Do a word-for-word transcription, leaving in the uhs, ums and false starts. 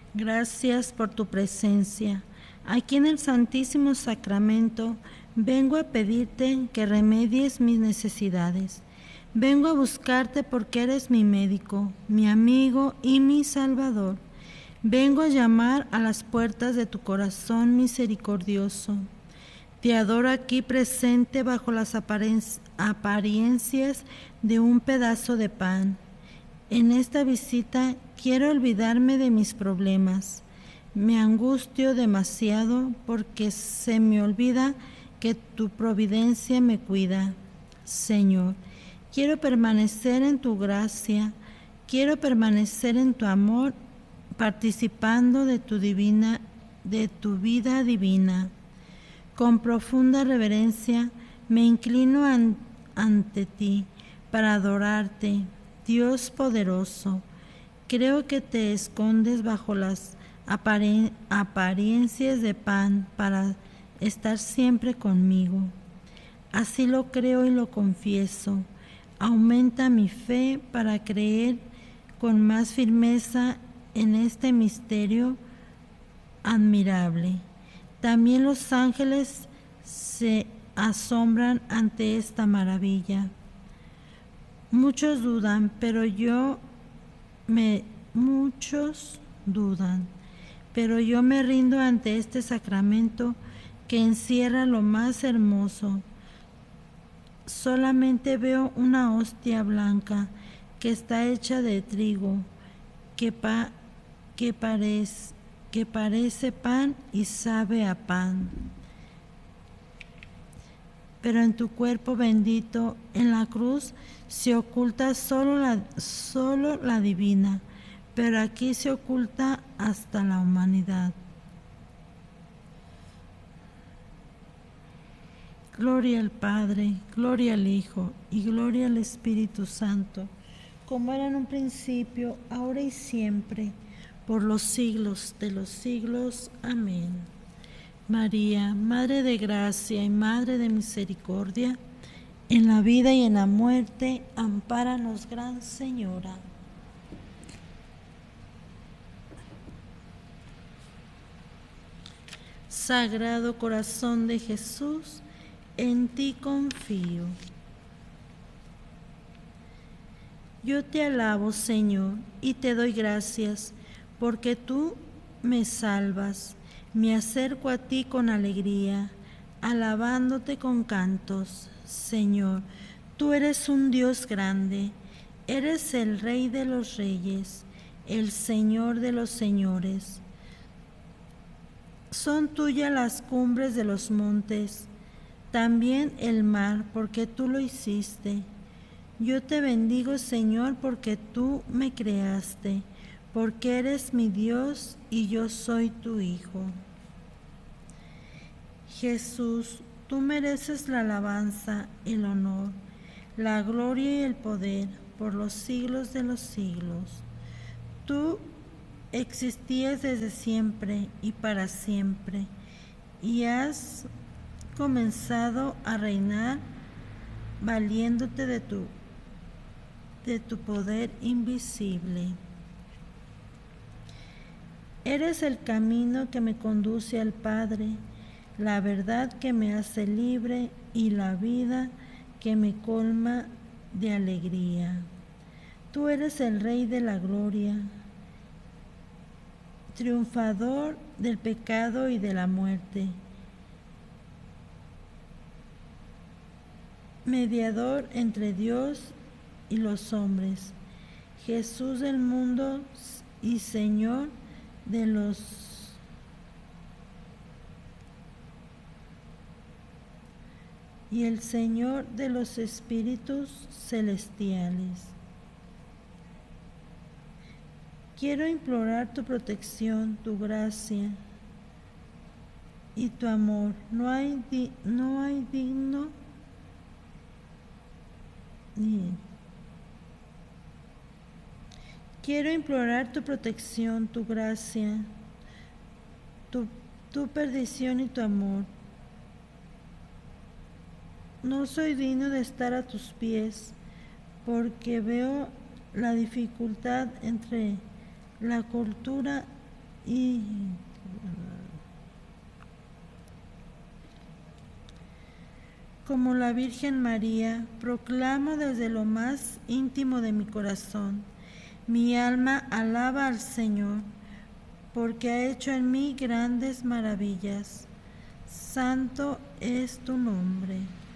Gracias por tu presencia. Aquí en el Santísimo Sacramento vengo a pedirte que remedies mis necesidades. Vengo a buscarte porque eres mi médico, mi amigo y mi Salvador. Vengo a llamar a las puertas de tu corazón misericordioso. Te adoro aquí presente bajo las apariencias de un pedazo de pan. En esta visita quiero olvidarme de mis problemas. Me angustio demasiado porque se me olvida que tu providencia me cuida. Señor, quiero permanecer en tu gracia, quiero permanecer en tu amor, participando de tu divina, de tu vida divina. Con profunda reverencia me inclino an, ante ti para adorarte, Dios poderoso. Creo que te escondes bajo las aparen, apariencias de pan para estar siempre conmigo. Así lo creo y lo confieso. Aumenta mi fe para creer con más firmeza en este misterio admirable. También los ángeles se asombran ante esta maravilla. Muchos dudan, pero yo me muchos dudan, pero yo me rindo ante este sacramento que encierra lo más hermoso. Solamente veo una hostia blanca que está hecha de trigo, que, pa, que, parece, que parece pan y sabe a pan. Pero en tu cuerpo bendito, en la cruz, se oculta solo la, solo la divina, pero aquí se oculta hasta la humanidad. Gloria al Padre, gloria al Hijo y gloria al Espíritu Santo, como era en un principio, ahora y siempre, por los siglos de los siglos. Amén. María, Madre de Gracia y Madre de Misericordia, en la vida y en la muerte, ampáranos, Gran Señora. Sagrado Corazón de Jesús, en ti confío. Yo te alabo, Señor, y te doy gracias, porque tú me salvas. Me acerco a ti con alegría, alabándote con cantos. Señor, tú eres un Dios grande, eres el Rey de los reyes, el Señor de los señores. Son tuyas las cumbres de los montes, también el mar, porque tú lo hiciste. Yo te bendigo, Señor, porque tú me creaste, porque eres mi Dios y yo soy tu Hijo. Jesús, tú mereces la alabanza, el honor, la gloria y el poder por los siglos de los siglos. Tú existías desde siempre y para siempre, y has comenzado a reinar valiéndote de tu, de tu poder invisible. Eres el camino que me conduce al Padre, la verdad que me hace libre y la vida que me colma de alegría. Tú eres el Rey de la gloria, triunfador del pecado y de la muerte, mediador entre Dios y los hombres, Jesús del mundo y Señor de los y el Señor de los espíritus celestiales. Quiero implorar tu protección, tu gracia y tu amor. No hay, di- no hay digno ni... Quiero implorar tu protección, tu gracia, tu, tu perdición y tu amor. No soy digno de estar a tus pies, porque veo la dificultad entre la cultura y como la Virgen María, proclamo desde lo más íntimo de mi corazón: mi alma alaba al Señor, porque ha hecho en mí grandes maravillas. Santo es tu nombre.